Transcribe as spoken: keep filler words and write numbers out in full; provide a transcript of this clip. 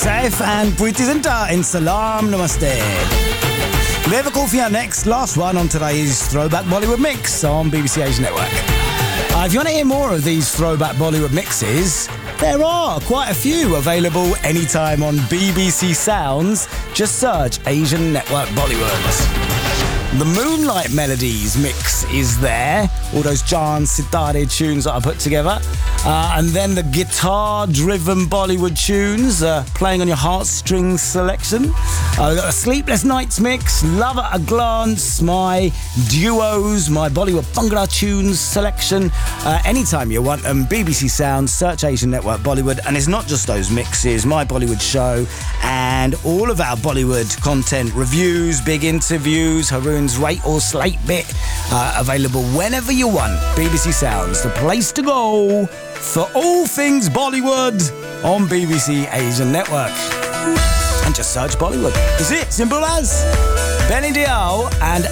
Saif and Preeti Zinta in Salam Namaste. We have a call for you next. Last one on today's Throwback Bollywood Mix on B B C Asia Network. Uh, if you want to hear more of these Throwback Bollywood mixes, there are quite a few available anytime on B B C Sounds. Just search Asian Network Bollywood. The Moonlight Melodies mix is there. All those Jan Sitare tunes that I put together. Uh, and then the guitar-driven Bollywood tunes uh, playing on your heartstrings selection. Uh, we've got a Sleepless Nights mix, Love at a Glance, my duos, my Bollywood Bhangra tunes selection. Uh, anytime you want them, B B C Sounds, search Asian Network Bollywood. And it's not just those mixes, my Bollywood show and all of our Bollywood content, reviews, big interviews, Haroon's Rate or Slate bit, uh, available whenever you want. B B C Sounds, the place to go for all things Bollywood on B B C Asian Network. And just search Bollywood. That's it, simple as. Benny Dial and